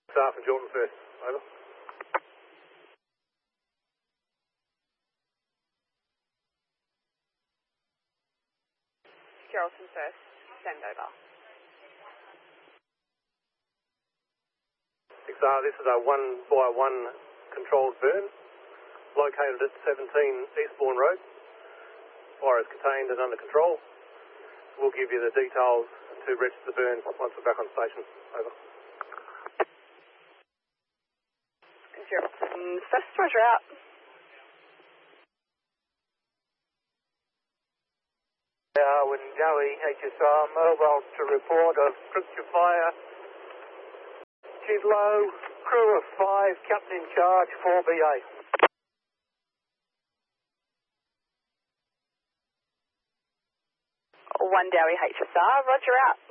Staff from Jordan first. Over. Geraldton first. Send over. This is a 1-by-1 controlled burn located at 17 Eastbourne Road. Fire is contained and under control. We'll give you the details to register the burn once we're back on station. Over. Geraldton first, roger out. Windowee HSR mobile to report of structure fire. Chidlow, crew of 5, captain in charge, 4BA. Windowee HSR, roger out.